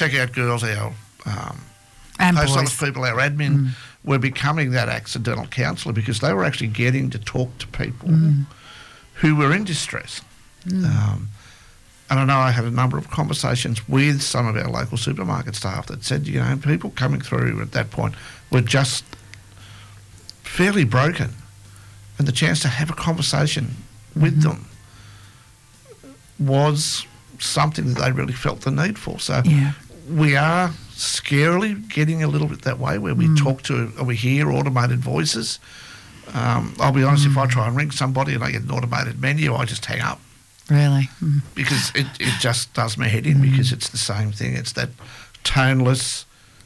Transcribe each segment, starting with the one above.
checkout girls, our And post boys. office people, our admin, were becoming that accidental counsellor because they were actually getting to talk to people who were in distress. And I know I had a number of conversations with some of our local supermarket staff that said, you know, people coming through at that point were just fairly broken, and the chance to have a conversation with them was something that they really felt the need for. So we are scarily getting a little bit that way where we talk to, or we hear automated voices. I'll be honest, if I try and ring somebody and I get an automated menu, I just hang up. Really? Because it just does my head in, because it's the same thing. It's that toneless,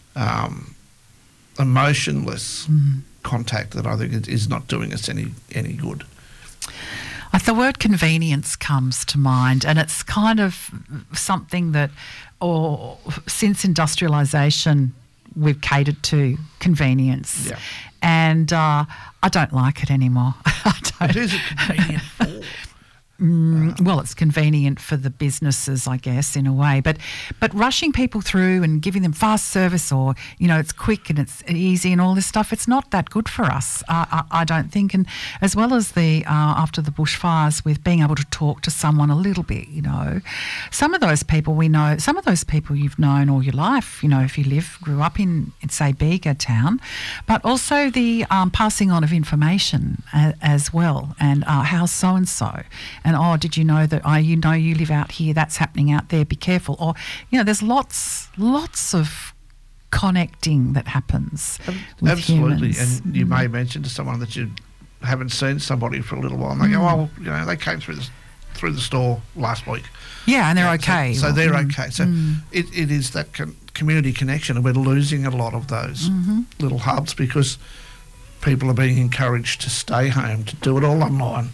emotionless contact that I think is not doing us any good. The word convenience comes to mind, and it's kind of something that, or since industrialisation, we've catered to convenience. Yeah. And I don't like it anymore. I don't. It is a convenient form. Well, it's convenient for the businesses, I guess, in a way. But rushing people through and giving them fast service, or, you know, it's quick and it's easy and all this stuff, it's not that good for us, I don't think. And as well as the after the bushfires, with being able to talk to someone a little bit, you know, some of those people we know, some of those people you've known all your life, you know, if you grew up in say, Bega town, but also the passing on of information as well, and how's so-and-so, and did you know that you live out here, that's happening out there, be careful. Or, you know, there's lots of connecting that happens with Absolutely. humans. And you may mention to someone that you haven't seen somebody for a little while, and they go, oh, you know, they came through the store last week. Yeah, and they're okay. So they're okay. So it is that community connection, and we're losing a lot of those little hubs because people are being encouraged to stay home, to do it all online.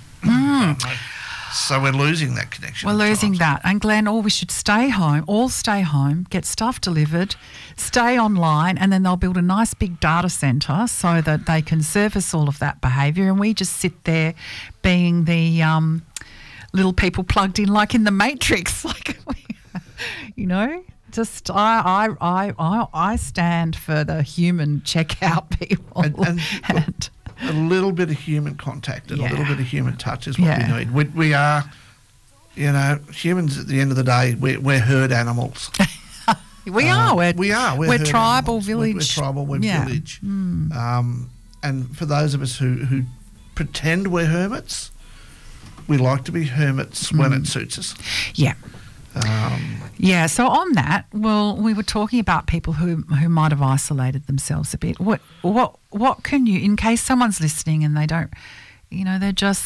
So we're losing that connection. We're losing that. And Glenn, we should stay home, get stuff delivered, stay online, and then they'll build a nice big data centre so that they can service all of that behaviour, and we just sit there being the little people plugged in like in the Matrix, like, you know. Just I stand for the human checkout people. And a little bit of human contact and a little bit of human touch is what we need. We are, you know, humans at the end of the day, we're herd animals. We are. We're tribal, animals. village. We're tribal, we're village. And for those of us who pretend we're hermits, we like to be hermits when it suits us. Yeah. So on that, well, we were talking about people who might have isolated themselves a bit. What can you, in case someone's listening and they don't, you know,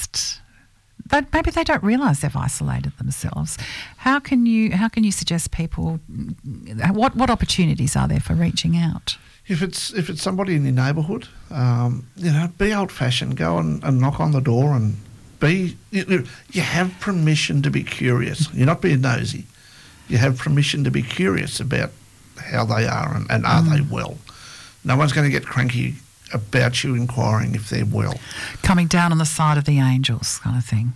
maybe they don't realise they've isolated themselves. How can you suggest people, what opportunities are there for reaching out? If it's somebody in your neighbourhood, you know, be old-fashioned. Go and knock on the door and you have permission to be curious. You're not being nosy. You have permission to be curious about how they are and are they well. No one's going to get cranky about you inquiring if they're well. Coming down on the side of the angels kind of thing.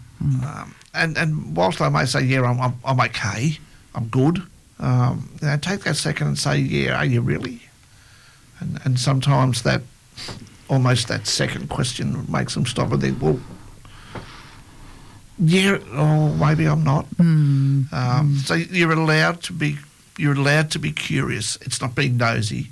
And whilst I may say, yeah, I'm okay, I'm good, you know, take that second and say, yeah, are you really? And sometimes that, almost that second question makes them stop and think, well, yeah, or maybe I'm not. So you're allowed to be curious. It's not being nosy.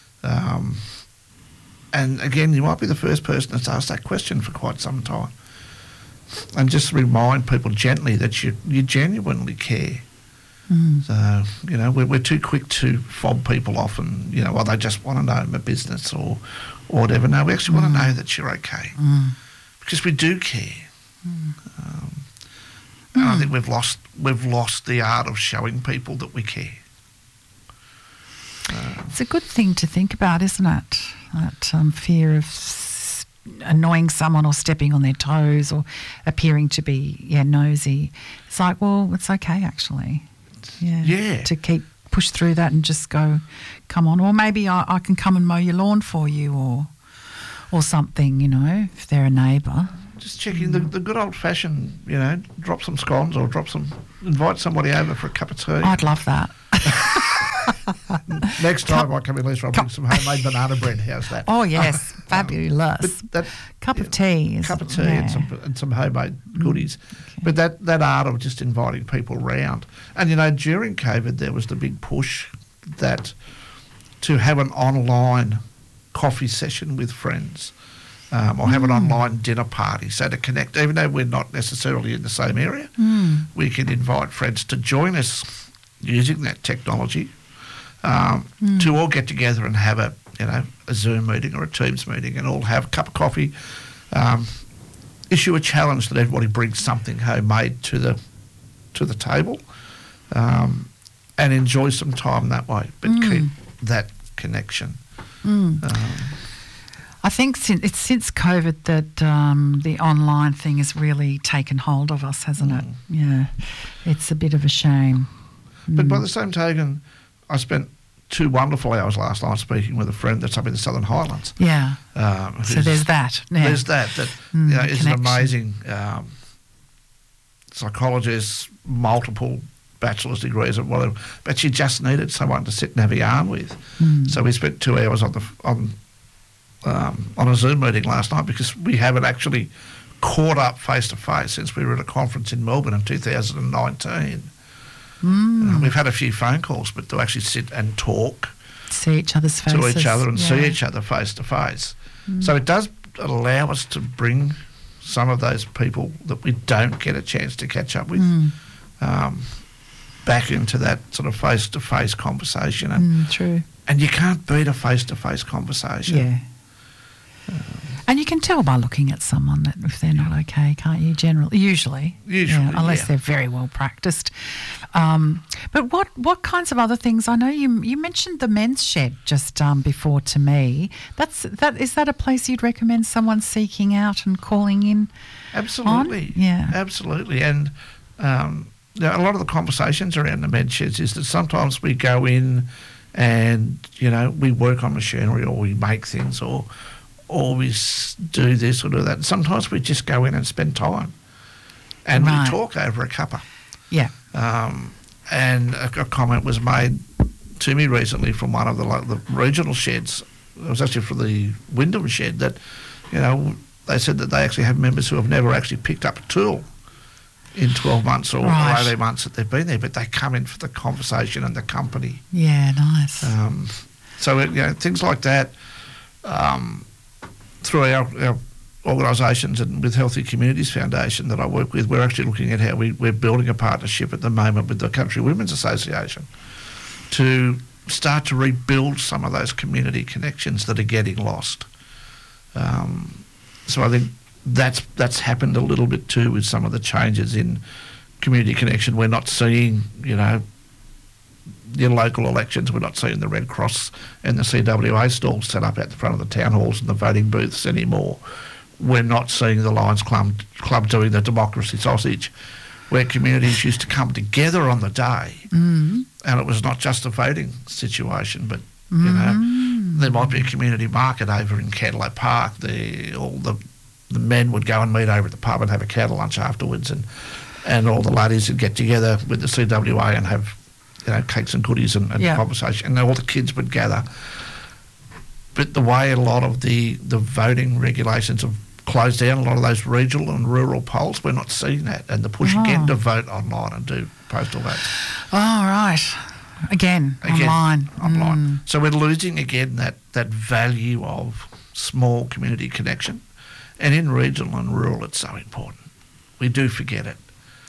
And again, you might be the first person that's asked that question for quite some time. And just remind people gently that you genuinely care. So, you know, we're too quick to fob people off and, you know, well, they just want to know my business or whatever. No, we actually want to know that you're okay. Because we do care. And I think we've lost the art of showing people that we care. It's a good thing to think about, isn't it? That fear of annoying someone or stepping on their toes or appearing to be nosy. It's like, well, it's okay actually. Yeah. To push through that and just go, come on. Or maybe I can come and mow your lawn for you or something, you know, if they're a neighbour. Just checking the good old-fashioned, you know, drop some scones or invite somebody over for a cup of tea. I'd love that. Next time I come in, Lisa, I'll bring some homemade banana bread. How's that? Oh, yes. Fabulous. But that cup of tea. And some homemade goodies. Okay. But that art of just inviting people round. And, during COVID, there was the big push that to have an online coffee session with friends or have an online dinner party. So to connect, even though we're not necessarily in the same area, we can invite friends to join us using that technology to all get together and have a Zoom meeting or a Teams meeting and all have a cup of coffee, issue a challenge that everybody brings something homemade to the table and enjoy some time that way, but keep that connection. I think since COVID that the online thing has really taken hold of us, hasn't it? Yeah, it's a bit of a shame. But by the same token, I spent 2 wonderful hours last night speaking with a friend that's up in the Southern Highlands. Yeah. So there's that. Yeah. There's that is an amazing psychologist, multiple bachelor's degrees or whatever, but she just needed someone to sit and have a yarn with. So we spent 2 hours on a Zoom meeting last night because we haven't actually caught up face to face since we were at a conference in Melbourne in 2019. We've had a few phone calls, but to actually sit and talk, see each other's faces, to each other and see each other face to face. So it does allow us to bring some of those people that we don't get a chance to catch up with back into that sort of face to face conversation. And, true. And you can't beat a face to face conversation. Yeah. And you can tell by looking at someone that if they're not okay, can't you? Usually, unless they're very well practiced. But what kinds of other things? I know you mentioned the men's shed just before to me. Is that a place you'd recommend someone seeking out and calling in? Absolutely, on? Yeah, absolutely. And a lot of the conversations around the men's sheds is that sometimes we go in and we work on machinery or we make things or we do this or do that. Sometimes we just go in and spend time and we talk over a cuppa. Yeah. And a comment was made to me recently from one of the regional sheds. It was actually for the Wyndham shed that, they said that they actually have members who have never actually picked up a tool in 12 months or 18 months that they've been there, but they come in for the conversation and the company. Yeah, nice. So, things like that. Through our organisations and with Healthy Communities Foundation that I work with, we're actually looking at how we're building a partnership at the moment with the Country Women's Association to start to rebuild some of those community connections that are getting lost. So I think that's happened a little bit too with some of the changes in community connection. We're not seeing, your local elections, we're not seeing the Red Cross and the CWA stalls set up at the front of the town halls and the voting booths anymore. We're not seeing the Lions Club doing the democracy sausage, where communities used to come together on the day, and it was not just a voting situation, but there might be a community market over in Cantaloupe Park. All the men would go and meet over at the pub and have a cattle lunch afterwards, and all the ladies would get together with the CWA and have cakes and goodies and conversation, and all the kids would gather. But the way a lot of the voting regulations have closed down, a lot of those regional and rural polls, we're not seeing that, and the push again to vote online and do postal votes. Oh, right. Again online. So we're losing again that value of small community connection, and in regional and rural it's so important. We do forget it,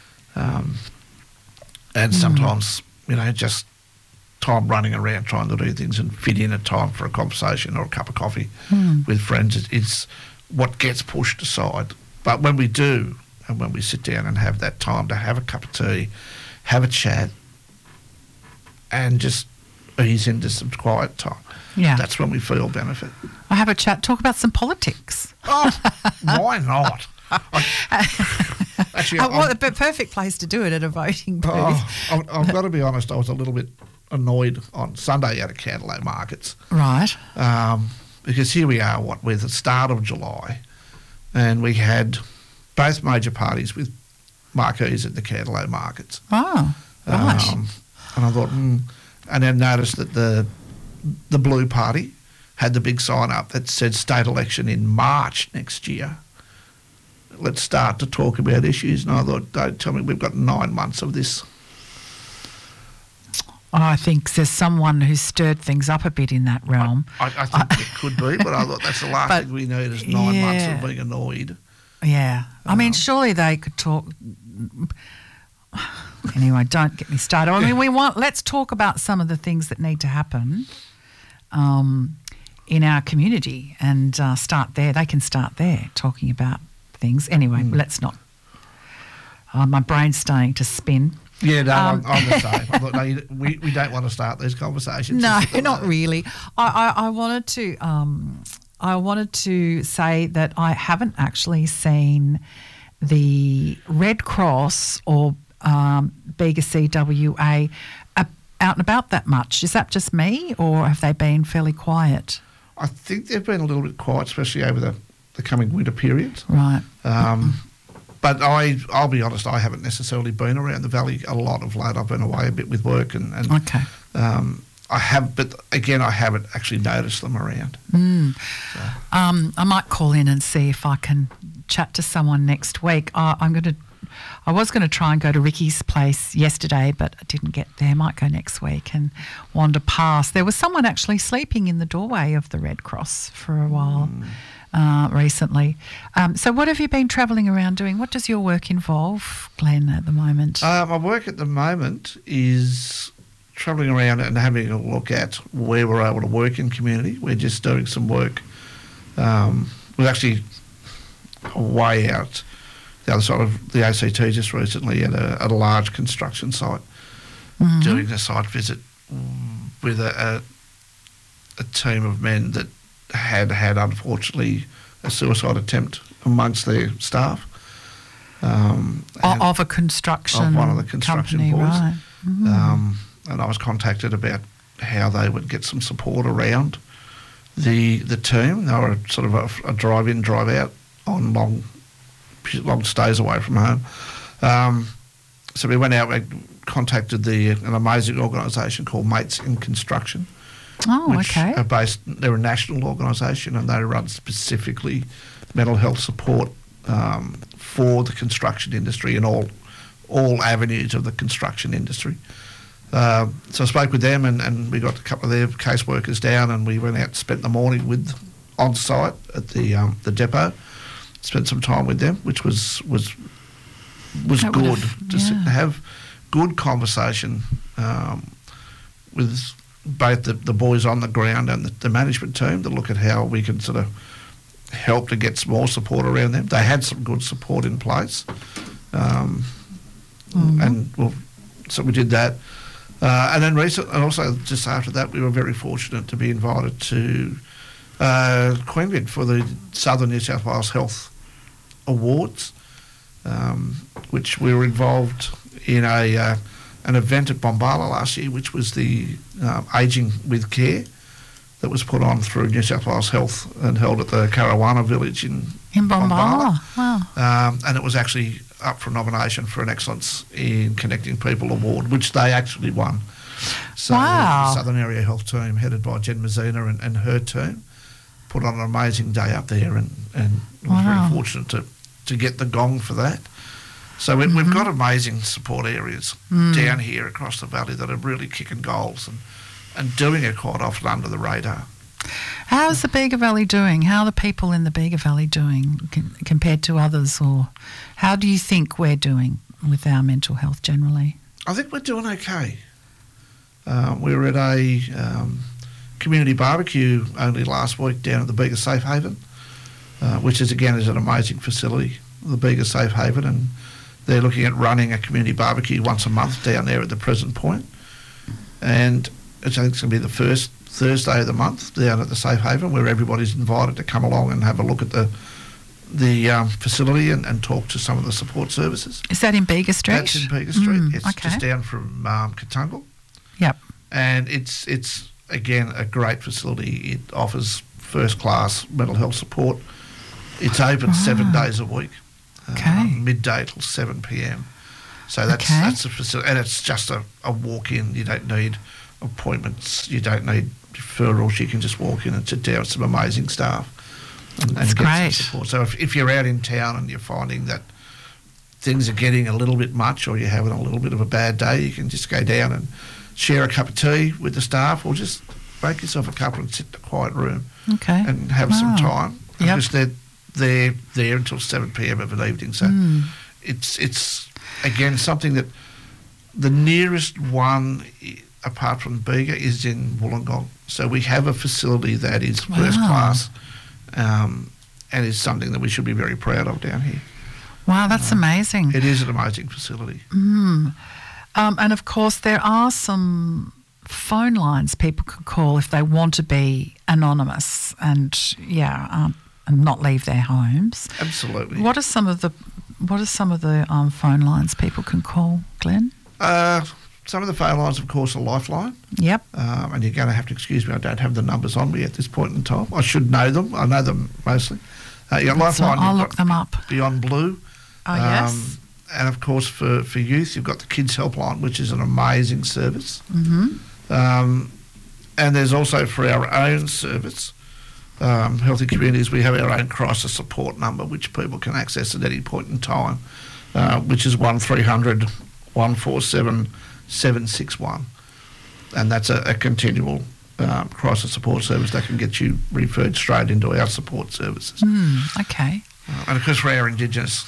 and sometimes just time running around trying to do things and fit in a time for a conversation or a cup of coffee with friends is what gets pushed aside. But when we do, and when we sit down and have that time to have a cup of tea, have a chat, and just ease into some quiet time, that's when we feel benefit. I have a chat, talk about some politics. Oh, why not? Actually, the perfect place to do it at a voting booth. I've got to be honest, I was a little bit annoyed on Sunday out of Cantaloupe Markets. Right. Because here we are, we're at the start of July, and we had both major parties with marquees at the Cantaloupe Markets. Oh, right. And I thought, and then noticed that the the Blue Party had the big sign up that said state election in March next year. Let's start to talk about issues. And I thought, don't tell me we've got 9 months of this. I think there's someone who's stirred things up a bit in that realm. I think it could be, but I thought that's the last thing we need is 9 months of being annoyed. Yeah. I mean, surely they could talk. Anyway, don't get me started. I mean, let's talk about some of the things that need to happen in our community and start there. They can start there talking about things. Anyway, let's not. My brain's starting to spin. Yeah, no, I'm the same. I thought, no, we don't want to start these conversations. No, not really. I wanted to say that I haven't actually seen the Red Cross or Bega CWA out and about that much. Is that just me, or have they been fairly quiet? I think they've been a little bit quiet, especially over the coming winter period. Right. But I'll be honest, I haven't necessarily been around the valley a lot of late. I've been away a bit with work and okay. I have, but again, I haven't actually noticed them around. So. I might call in and see if I can chat to someone next week. I was going to try and go to Ricky's place yesterday, but I didn't get there. Might go next week and wander past. There was someone actually sleeping in the doorway of the Red Cross for a while. Recently. So what have you been travelling around doing? What does your work involve, Glenn, at the moment? My work at the moment is travelling around and having a look at where we're able to work in community. We're just doing some work. We're actually way out the other side of the ACT just recently at a large construction site, doing a site visit with a team of men that had unfortunately a suicide attempt amongst their staff. Of a construction of one of the construction company, boys. Right. And I was contacted about how they would get some support around the team. They were sort of a drive-in, drive-out on long stays away from home. So we went out, we contacted an amazing organisation called Mates in Construction. Oh, which okay. They're a national organisation and they run specifically mental health support for the construction industry and all avenues of the construction industry. So I spoke with them and we got a couple of their caseworkers down and we went out and spent the morning on site at the depot. Spent some time with them, which was good to sit and have good conversation with both the boys on the ground and the management team to look at how we can sort of help to get some more support around them. They had some good support in place, and so we did that. And then recently, and also just after that, we were very fortunate to be invited to Queanbeyan for the Southern New South Wales Health Awards, which we were involved in an event at Bombala last year, which was the Ageing with Care that was put on through New South Wales Health and held at the Caruana Village in Bombala. Wow. And it was actually up for nomination for an Excellence in Connecting People Award, which they actually won. So the Southern Area Health Team, headed by Jen Mazzina and her team, put on an amazing day up there and was very fortunate to get the gong for that. So we've got amazing support areas down here across the valley that are really kicking goals and doing it quite often under the radar. How's the Bega Valley doing? How are the people in the Bega Valley doing compared to others? Or how do you think we're doing with our mental health generally? I think we're doing okay. We were at a community barbecue only last week down at the Bega Safe Haven, which is an amazing facility, the Bega Safe Haven, and they're looking at running a community barbecue once a month down there at the present point. And I think it's going to be the first Thursday of the month down at the Safe Haven, where everybody's invited to come along and have a look at the facility and talk to some of the support services. Is that in Bega Street? That's in Bega Street. It's just down from Katungal. Yep. And it's again a great facility. It offers first class mental health support. It's open 7 days a week. Midday till 7 p.m. So that's a facility, and it's just a walk-in. You don't need appointments. You don't need referrals. You can just walk in and sit down with some amazing staff and That's get great. some support. So if you're out in town and you're finding that things are getting a little bit much or you're having a little bit of a bad day, you can just go down and share a cup of tea with the staff, or just make yourself a cuppa and sit in a quiet room Okay. and have some time. Yep. Because they're there until 7 p.m. of an evening. So it's again something that the nearest one apart from Bega is in Wollongong. So we have a facility that is first class, and is something that we should be very proud of down here. Wow, that's amazing. It is an amazing facility. And of course, there are some phone lines people could call if they want to be anonymous and and not leave their homes. Absolutely. What are some of the phone lines people can call, Glenn? Some of the phone lines, of course, are Lifeline. Yep. And you're going to have to excuse me, I don't have the numbers on me at this point in time. I should know them. I know them mostly. Lifeline, I'll look them up. Beyond Blue. Oh, yes. And, of course, for youth, you've got the Kids Helpline, which is an amazing service. And there's also, for our own service, Healthy Communities, we have our own crisis support number, which people can access at any point in time, which is 1300 147 761. And that's a continual crisis support service that can get you referred straight into our support services. Okay. And of course, for our Indigenous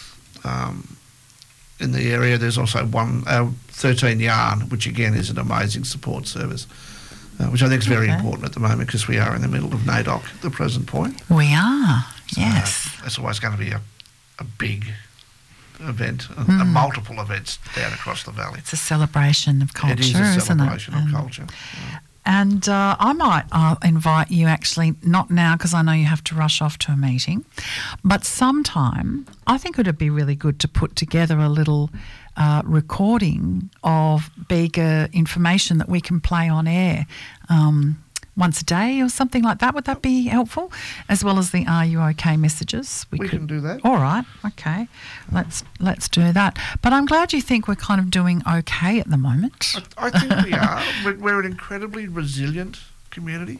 in the area, there's also 13 Yarn, which again is an amazing support service, which I think is very important at the moment because we are in the middle of NAIDOC at the present point. We are, So yes. it's always going to be a big event, and multiple events down across the valley. It's a celebration of culture, It is a isn't celebration it? of culture. And I might invite you, actually, not now because I know you have to rush off to a meeting, but sometime I think it would be really good to put together a little recording of Bega information that we can play on air once a day or something like that. Would that be helpful? As well as the Are You OK messages. We can do that. All right, okay. Let's do that. But I'm glad you think we're kind of doing okay at the moment. I think we are. We're an incredibly resilient community.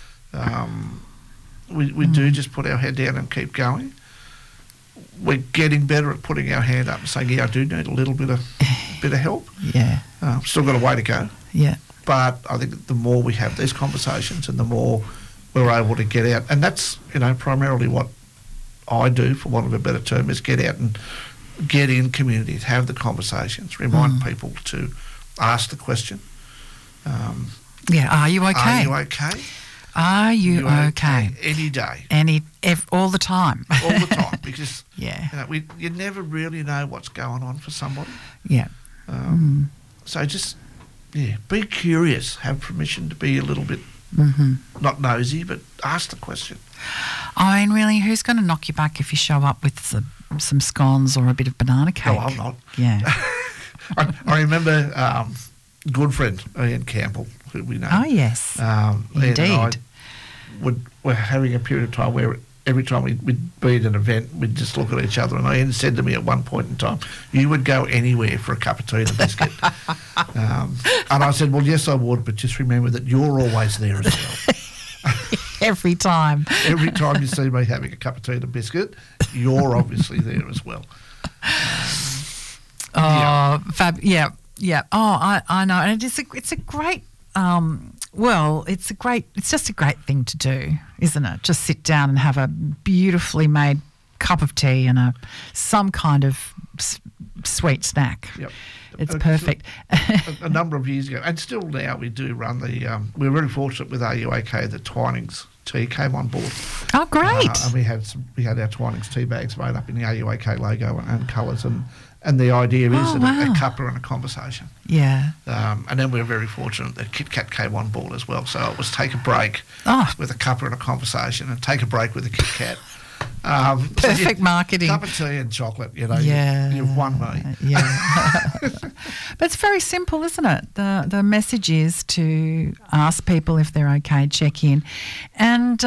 We do just put our head down and keep going. We're getting better at putting our hand up and saying, yeah, I do need a little bit of help. Yeah. Still got a way to go. Yeah. But I think the more we have these conversations and the more we're able to get out, and that's, primarily what I do, for want of a better term, is get out and get in communities, have the conversations, remind people to ask the question. Are you okay? Are you okay? Are you okay? Any day. All the time. All the time, because Yeah. You never really know what's going on for somebody. Yeah. So just, be curious, have permission to be a little bit not nosy, but ask the question. I mean, really, who's going to knock you back if you show up with some scones or a bit of banana cake? No, I'm not. Yeah. I remember good friend Ian Campbell, who we know. Oh, yes. Indeed. Indeed. Ian and I were having a period of time where every time we'd be at an event, we'd just look at each other, and Ian said to me at one point in time, you would go anywhere for a cup of tea and a biscuit. And I said, well, yes, I would, but just remember that you're always there as well. Every time. Every time you see me having a cup of tea and a biscuit, you're obviously there as well. Yeah. Oh, I know. And it's a great, it's just a great thing to do, isn't it? Just sit down and have a beautifully made cup of tea and some kind of sweet snack. Yep. It's perfect. A number of years ago, and still now, we do run we're very fortunate with RUAK that Twinings tea came on board. Oh, great. And we had our Twinings tea bags made up in the RUAK logo and colours, and the idea is that a cuppa and a conversation. Yeah. And then we were very fortunate that Kit Kat came on board as well. So it was take a break with a cuppa and a conversation, and take a break with a Kit Kat. Perfect marketing. Cup of tea and chocolate, Yeah. you've won me. Yeah. But it's very simple, isn't it? The message is to ask people if they're okay, check in. And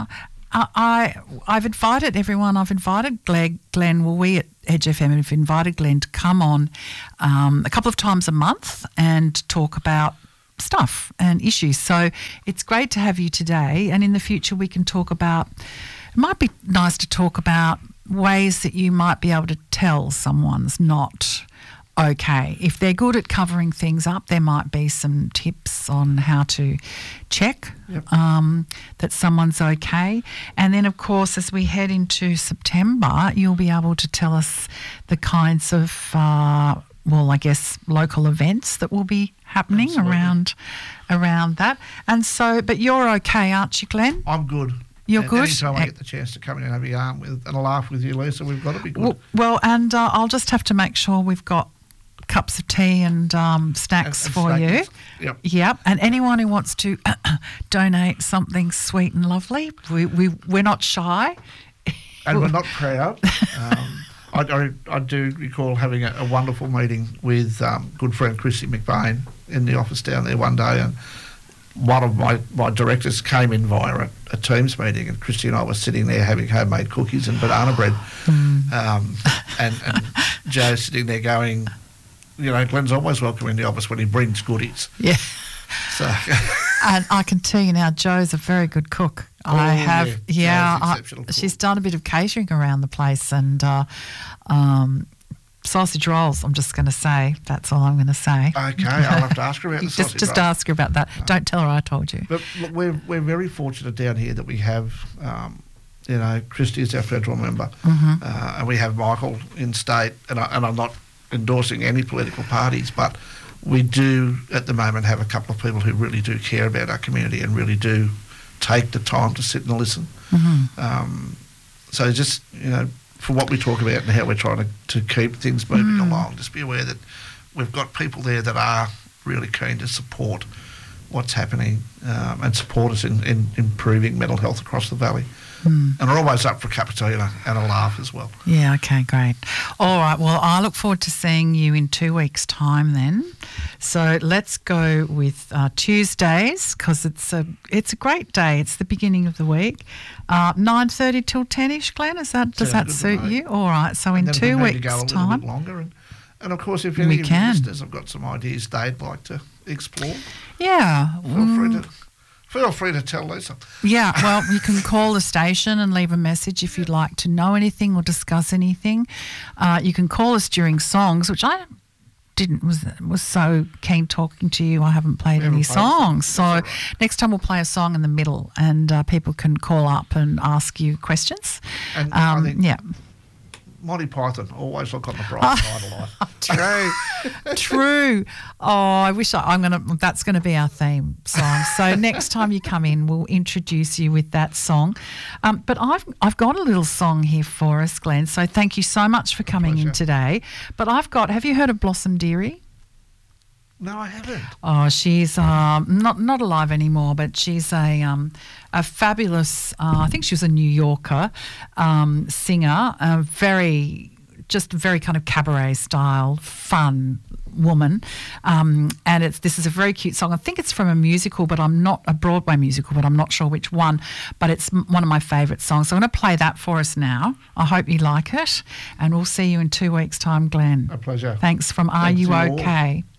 I've invited everyone. I've invited Glenn. Well, we at Edge FM have invited Glenn to come on a couple of times a month and talk about stuff and issues. So it's great to have you today, and in the future we can talk about, it might be nice to talk about ways that you might be able to tell someone's not okay. If they're good at covering things up, there might be some tips on how to check that someone's okay. And then, of course, as we head into September, you'll be able to tell us the kinds of, I guess, local events that will be happening around that. And so, but you're okay, aren't you, Glenn? I'm good. You're good? Anytime I get the chance to come in and have a yarn with and a laugh with you, Lisa, we've got to be good. Well, and I'll just have to make sure we've got cups of tea and snacks And for you. Yep. And anyone who wants to donate something sweet and lovely, we're not shy. And we're not proud. I do recall having a wonderful meeting with good friend Christy McBain in the office down there one day, and one of my directors came in via a Teams meeting, and Christy and I were sitting there having homemade cookies and banana bread, and Joe's sitting there going, Glenn's always welcome in the office when he brings goodies. Yeah. So. And I can tell you now, Joe's a very good cook. She's done a bit of catering around the place, and sausage rolls, I'm just going to say. That's all I'm going to say. Okay, I'll have to ask her about the sausage Just ask her about that. Don't tell her I told you. But look, we're very fortunate down here that we have, Christy is our federal member, and we have Michael in state, and I'm not endorsing any political parties, but we do at the moment have a couple of people who really do care about our community and really do take the time to sit and listen. So just, for what we talk about and how we're trying to keep things moving along, just be aware that we've got people there that are really keen to support what's happening and support us in improving mental health across the valley. And are always up for a cup of tea and a laugh as well. Yeah, okay, great. All right, well, I look forward to seeing you in 2 weeks' time then. So let's go with Tuesdays, because it's a great day. It's the beginning of the week. 9:30 till 10ish, Glenn, does that suit you? All right, so in 2 weeks' go a time. little bit longer. And of course, if any of your listeners have got some ideas they'd like to explore, feel free to tell Lisa. Yeah, well, you can call the station and leave a message if you'd like to know anything or discuss anything. You can call us during songs, which I was so keen talking to you. I haven't played any songs. So next time we'll play a song in the middle, and people can call up and ask you questions. And I think Monty Python, always look on the bright side of life. True. Oh, I wish that's going to be our theme song. So next time you come in, we'll introduce you with that song. But I've got a little song here for us, Glenn. So thank you so much for coming in today. But have you heard of Blossom Dearie? No, I haven't. Oh, she's not alive anymore, but she's a fabulous, I think she was a New Yorker singer, very kind of cabaret style, fun woman. And this is a very cute song. I think it's from a musical, but I'm not a Broadway musical, but I'm not sure which one. But it's one of my favourite songs. So I'm going to play that for us now. I hope you like it. And we'll see you in 2 weeks' time, Glenn. A pleasure. Thanks from Are You OK?